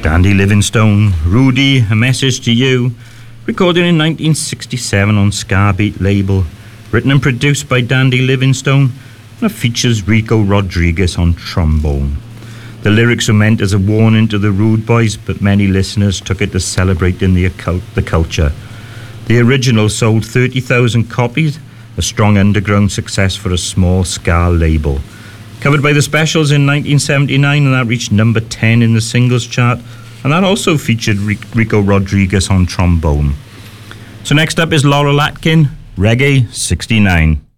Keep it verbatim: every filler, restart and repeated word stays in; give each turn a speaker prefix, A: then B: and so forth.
A: Dandy Livingstone, Rudy, A Message to You, recorded in nineteen sixty-seven on Scarbeat label, written and produced by Dandy Livingstone, and it features Rico Rodriguez on trombone. The lyrics were meant as a warning to the Rude Boys, but many listeners took it to celebrating the, occult, the culture. The original sold thirty thousand copies, a strong underground success for a small ska label. Covered by the Specials in nineteen seventy-nine, and that reached number ten in the singles chart, and that also featured Rico Rodriguez on trombone. So next up is Laurel Atkin, Reggae sixty-nine.